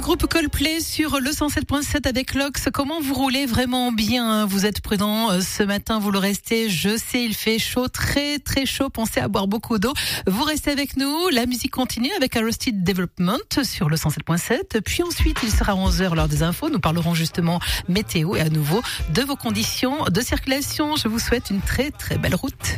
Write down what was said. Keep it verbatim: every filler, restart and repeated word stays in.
groupe Coldplay sur le cent sept point sept avec Lox. Comment vous roulez vraiment bien? Vous êtes prudent ce matin, vous le restez. Je sais, il fait chaud, très très chaud. Pensez à boire beaucoup d'eau. Vous restez avec nous. La musique continue avec Arrested Development sur le cent sept point sept. Puis ensuite, il sera onze heures l'heure des infos. Nous parlerons justement météo et à nouveau de vos conditions de circulation. Je vous souhaite une très très belle route.